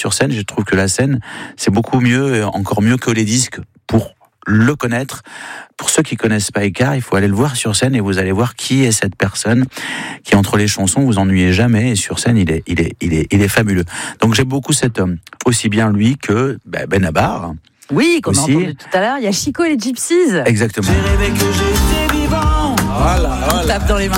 sur scène. Je trouve que la scène, c'est beaucoup mieux, encore mieux que les disques pour le connaître. Pour ceux qui connaissent pas Écart, il faut aller le voir sur scène et vous allez voir qui est cette personne qui, entre les chansons, vous ennuyez jamais, et sur scène, il est fabuleux. Donc j'ai beaucoup cet homme, aussi bien lui que Benabar. Oui, comme on a aussi. entendu tout à l'heure, il y a Chico et les Gypsies. Exactement. J'ai rêvé que j'étais vivant. On tape dans les mains.